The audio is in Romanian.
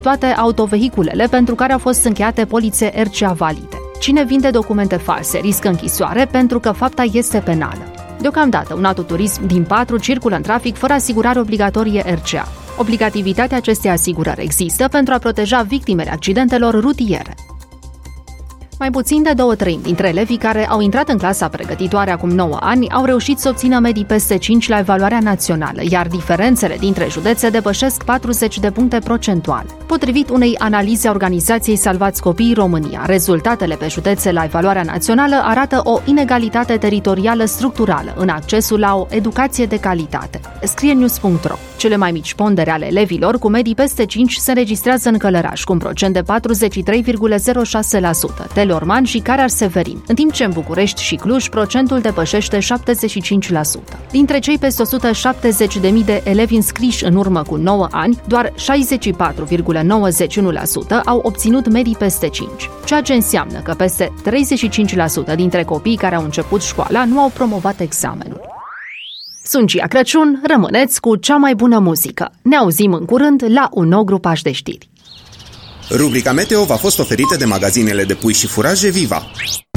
toate autovehiculele pentru care au fost încheiate polițe RCA valide. Cine vinde documente false riscă închisoare pentru că fapta este penală. Deocamdată, un autoturism din 4 circulă în trafic fără asigurare obligatorie RCA. Obligativitatea acestei asigurări există pentru a proteja victimele accidentelor rutiere. Mai puțin de 2/3 dintre elevii care au intrat în clasa pregătitoare acum 9 ani au reușit să obțină medii peste 5 la evaluarea națională, iar diferențele dintre județe depășesc 40 de puncte procentuale. Potrivit unei analize a organizației Salvați Copiii România, rezultatele pe județe la evaluarea națională arată o inegalitate teritorială structurală în accesul la o educație de calitate. Scrie news.ro. Cele mai mici pondere ale elevilor cu medii peste 5 se înregistrează în Călăraș, cu un procent de 43,06%, Teleorman și Carar-Severin, în timp ce în București și Cluj procentul depășește 75%. Dintre cei peste 170.000 de elevi înscriși în urmă cu 9 ani, doar 64,91% au obținut medii peste 5, ceea ce înseamnă că peste 35% dintre copiii care au început școala nu au promovat examenul. Sunt Gia Crăciun, rămâneți cu cea mai bună muzică. Ne auzim în curând la un nou grupaj de știri. Rubrica Meteo v-a fost oferită de magazinele de pui și furaje Viva.